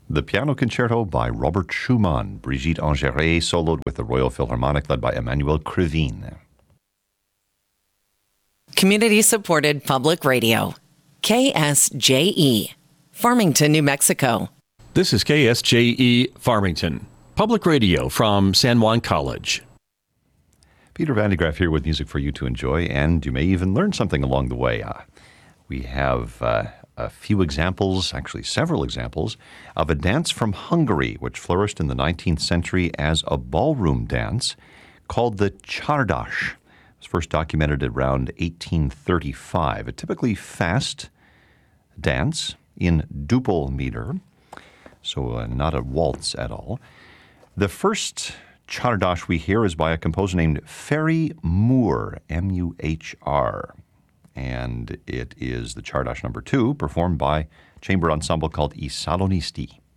The Piano Concerto by Robert Schumann. Brigitte Ingeret soloed with the Royal Philharmonic led by Emmanuel Krivine. Community-supported public radio. KSJE. Farmington, New Mexico. This is KSJE Farmington. Public radio from San Juan College. Peter Van de Graaff here with music for you to enjoy, and you may even learn something along the way. We have a few examples, actually several examples, of a dance from Hungary, which flourished in the 19th century as a ballroom dance called the Csárdas. It was first documented around 1835. A typically fast dance in duple meter, so not a waltz at all. The first Csárdas we hear is by a composer named Ferry Muhr, M-U-H-R. And it is the Csárdas number 2, performed by a chamber ensemble called I Salonisti.